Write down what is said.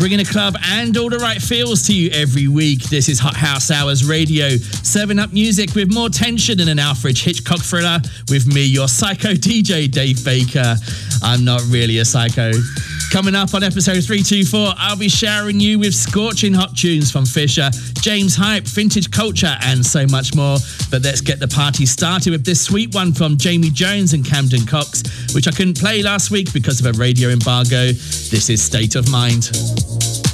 bringing the club and all the right feels to you every week. This is Hot House Hours Radio, serving up music with more tension than an Alfred Hitchcock thriller with me, your psycho DJ, Dave Baker. I'm not really a psycho. Coming up on episode 324, I'll be showering you with scorching hot tunes from Fisher, James Hype, Vintage Culture, and so much more. But let's get the party started with this sweet one from Jamie Jones and Camden Cox, which I couldn't play last week because of a radio embargo. This is State of Mind.